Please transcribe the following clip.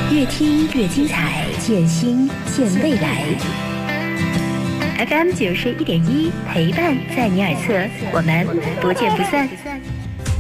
越听越精彩，见心见未来。FM 91.1陪伴在你耳侧，我们不见不散。